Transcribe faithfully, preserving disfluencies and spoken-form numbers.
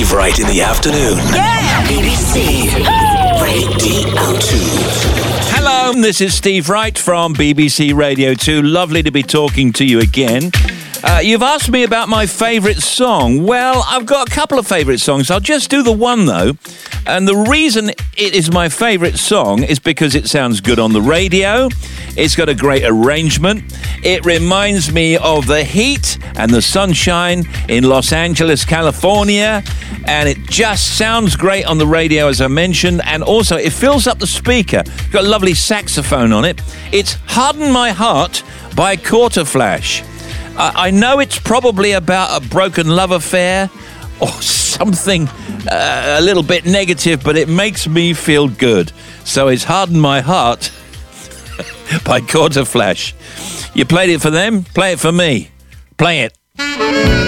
Steve Wright in the afternoon. Yeah! B B C Radio two. Hello, this is Steve Wright from B B C Radio two. Lovely to be talking to you again. Uh, you've asked me about my favourite song. Well, I've got a couple of favourite songs. I'll just do the one, though. And the reason it is my favourite song is because it sounds good on the radio. It's got a great arrangement. It reminds me of the heat and the sunshine in Los Angeles, California. And it just sounds great on the radio, as I mentioned. And also, it fills up the speaker. It's got a lovely saxophone on it. It's Harden My Heart by Quarterflash. I know it's probably about a broken love affair or something uh, a little bit negative, but it makes me feel good. So it's Harden My Heart by Quarterflash. You played it for them, play it for me. Play it.